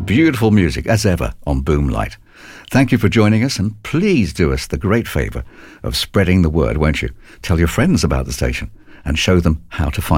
Beautiful music, as ever, on Boomlight. Thank you for joining us, and please do us the great favour of spreading the word, won't you? Tell your friends about the station and show them how to find